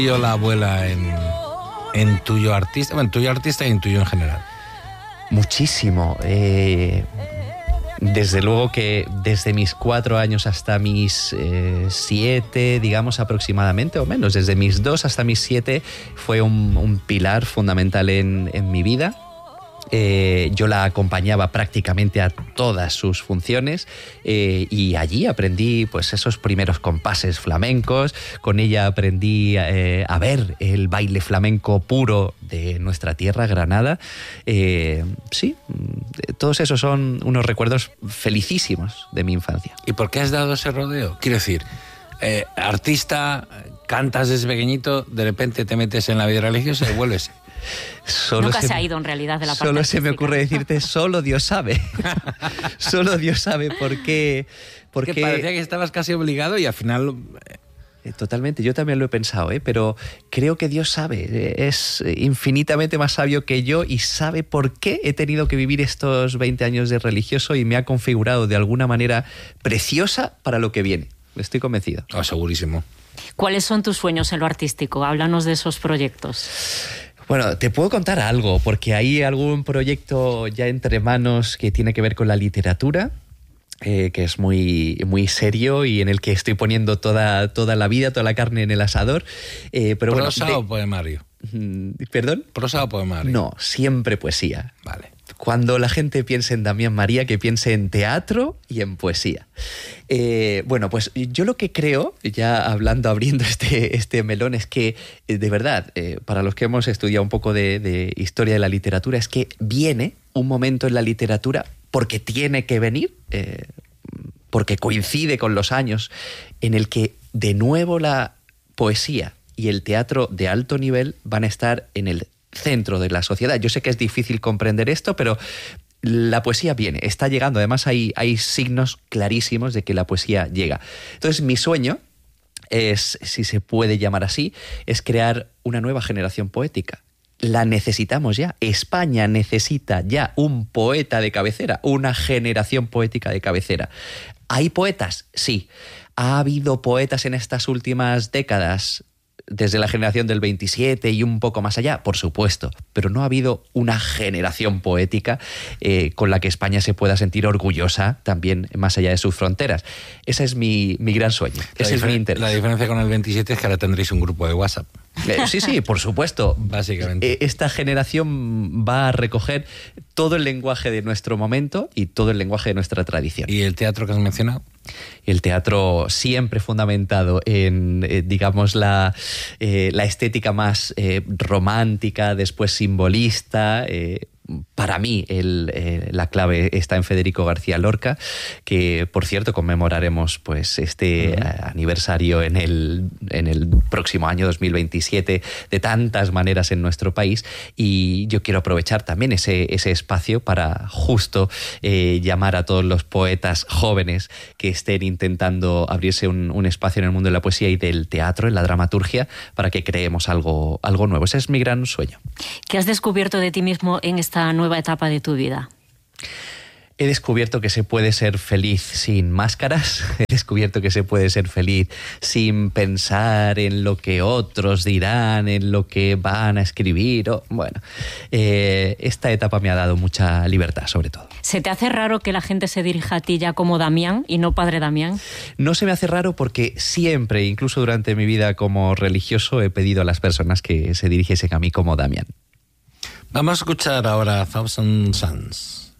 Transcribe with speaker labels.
Speaker 1: Yo la abuela en tuyo artista, bueno, tuyo artista y en tuyo en general.
Speaker 2: Muchísimo. Desde luego que desde mis 4 años hasta mis 7, digamos aproximadamente, o menos, desde mis 2 hasta mis 7 fue un pilar fundamental en mi vida. Yo la acompañaba prácticamente a todas sus funciones y allí aprendí pues esos primeros compases flamencos. Con ella aprendí a ver el baile flamenco puro de nuestra tierra, Granada. Sí, todos esos son unos recuerdos felicísimos de mi infancia.
Speaker 1: ¿Y por qué has dado ese rodeo? Quiero decir, artista, cantas desde pequeñito, de repente te metes en la vida religiosa y vuelves.
Speaker 3: Nunca se ha ido en realidad de la parte
Speaker 2: Solo
Speaker 3: artística.
Speaker 2: se me ocurre decirte, solo Dios sabe. Solo Dios sabe por qué.
Speaker 1: Porque parecía que estabas casi obligado y al final...
Speaker 2: Totalmente, yo también lo he pensado, pero creo que Dios sabe, es infinitamente más sabio que yo y sabe por qué he tenido que vivir estos 20 años de religioso y me ha configurado de alguna manera preciosa para lo que viene. Estoy convencido.
Speaker 1: Oh, segurísimo.
Speaker 3: ¿Cuáles son tus sueños en lo artístico? Háblanos de esos proyectos.
Speaker 2: Bueno, te puedo contar algo, porque hay algún proyecto ya entre manos que tiene que ver con la literatura, que es muy, muy serio y en el que estoy poniendo toda la vida, toda la carne en el asador. Pero
Speaker 1: ¿Prosa
Speaker 2: bueno,
Speaker 1: o poemario?
Speaker 2: ¿Perdón?
Speaker 1: ¿Prosa o poemario?
Speaker 2: No, siempre poesía.
Speaker 1: Vale.
Speaker 2: Cuando la gente piense en Damián María, que piense en teatro y en poesía. Bueno, pues yo lo que creo, ya abriendo este melón, es que, de verdad, para los que hemos estudiado un poco de historia de la literatura, es que viene un momento en la literatura, porque tiene que venir, porque coincide con los años, en el que de nuevo la poesía y el teatro de alto nivel van a estar en el centro de la sociedad. Yo sé que es difícil comprender esto, pero la poesía viene, está llegando. Además hay signos clarísimos de que la poesía llega. Entonces mi sueño es, si se puede llamar así, es crear una nueva generación poética. La necesitamos ya. España necesita ya un poeta de cabecera, una generación poética de cabecera. ¿Hay poetas? Sí. ¿Ha habido poetas en estas últimas décadas? Desde la generación del 27 y un poco más allá, por supuesto, pero no ha habido una generación poética con la que España se pueda sentir orgullosa también más allá de sus fronteras. Ese es mi gran sueño, ese es mi interés.
Speaker 1: La diferencia con el 27 es que ahora tendréis un grupo de WhatsApp.
Speaker 2: Sí, por supuesto.
Speaker 1: Básicamente.
Speaker 2: Esta generación va a recoger todo el lenguaje de nuestro momento y todo el lenguaje de nuestra tradición.
Speaker 1: ¿Y el teatro que has mencionado?
Speaker 2: El teatro siempre fundamentado en, digamos, la estética más romántica, después simbolista. Para mí la clave está en Federico García Lorca, que por cierto conmemoraremos pues aniversario en el próximo año 2027 de tantas maneras en nuestro país, y yo quiero aprovechar también ese espacio para justo llamar a todos los poetas jóvenes que estén intentando abrirse un espacio en el mundo de la poesía y del teatro, en la dramaturgia, para que creemos algo nuevo. Ese es mi gran sueño.
Speaker 3: ¿Qué has descubierto de ti mismo en esta nueva etapa de tu vida?
Speaker 2: He descubierto que se puede ser feliz sin máscaras, he descubierto que se puede ser feliz sin pensar en lo que otros dirán, en lo que van a escribir. Esta etapa me ha dado mucha libertad, sobre todo.
Speaker 3: ¿Se te hace raro que la gente se dirija a ti ya como Damián y no Padre Damián?
Speaker 2: No se me hace raro porque siempre, incluso durante mi vida como religioso, he pedido a las personas que se dirigiesen a mí como Damián.
Speaker 1: Vamos a escuchar ahora Thousand Suns.